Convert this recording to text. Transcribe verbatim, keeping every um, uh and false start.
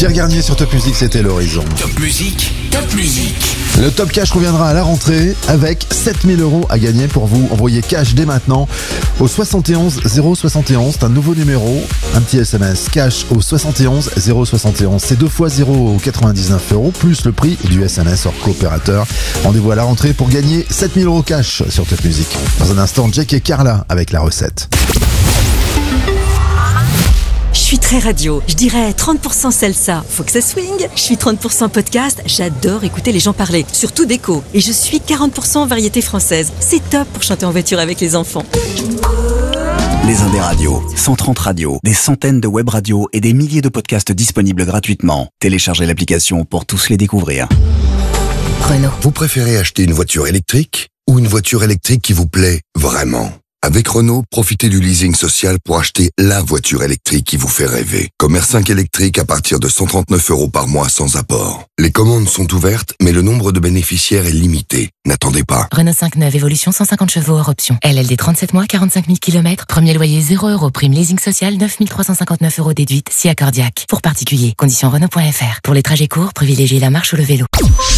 Pierre Garnier sur Top Music, c'était l'horizon. Top Music, Top Music. Le Top Cash reviendra à la rentrée avec sept mille euros à gagner pour vous. Envoyez cash dès maintenant au soixante et onze zéro soixante et onze. C'est un nouveau numéro. Un petit S M S cash au soixante et onze zéro soixante et onze. C'est deux fois zéro virgule quatre-vingt-dix-neuf euros plus le prix du S M S hors coopérateur. Rendez-vous à la rentrée pour gagner sept mille euros cash sur Top Music. Dans un instant, Jack et Carla avec la recette. Je suis très radio, je dirais trente pour cent salsa, faut que ça swing. Je suis trente pour cent podcast, j'adore écouter les gens parler, surtout d'écho. Et je suis quarante pour cent variété française, c'est top pour chanter en voiture avec les enfants. Les Indés Radios, cent trente radios, des centaines de web radios et des milliers de podcasts disponibles gratuitement. Téléchargez l'application pour tous les découvrir. Renault. Vous préférez acheter une voiture électrique ou une voiture électrique qui vous plaît vraiment ? Avec Renault, profitez du leasing social pour acheter la voiture électrique qui vous fait rêver. Comme R cinq électrique à partir de cent trente-neuf euros par mois sans apport. Les commandes sont ouvertes, mais le nombre de bénéficiaires est limité. N'attendez pas. Renault cinq neuf Évolution cent cinquante chevaux hors option. L L D trente-sept mois, quarante-cinq mille kilomètres. Premier loyer zéro euros. Prime leasing social neuf mille trois cent cinquante-neuf euros déduite si accordiaque. Pour particuliers. Conditions Renault point F R. Pour les trajets courts, privilégiez la marche ou le vélo.